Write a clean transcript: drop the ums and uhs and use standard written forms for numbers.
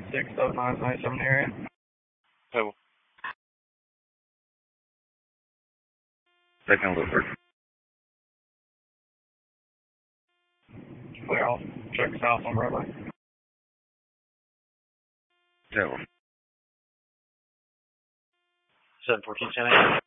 60997 area. Oh. Second Woodward. Clear off. Check south on Broadway. Tower. 71410.